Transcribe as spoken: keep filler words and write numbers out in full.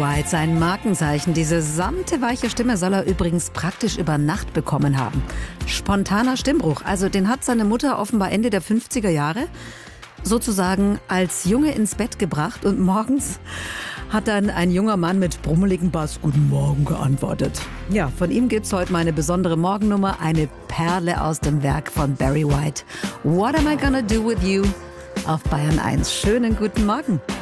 White, sein Markenzeichen. Diese samte, weiche Stimme soll er übrigens praktisch über Nacht bekommen haben. Spontaner Stimmbruch, also den hat seine Mutter offenbar Ende der fünfziger Jahre sozusagen als Junge ins Bett gebracht und morgens hat dann ein junger Mann mit brummeligem Bass Guten Morgen geantwortet. Ja, von ihm gibt's heute meine besondere Morgennummer, eine Perle aus dem Werk von Barry White. What am I gonna do with you? Auf Bayern eins. Schönen guten Morgen.